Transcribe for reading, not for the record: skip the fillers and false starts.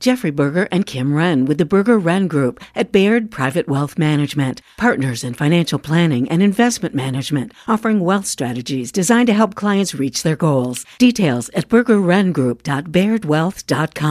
Jeffrey Berger and Kim Wren with the Berger Wren Group at Baird Private Wealth Management, partners in financial planning and investment management, offering wealth strategies designed to help clients reach their goals. Details at bergerwrengroup.bairdwealth.com.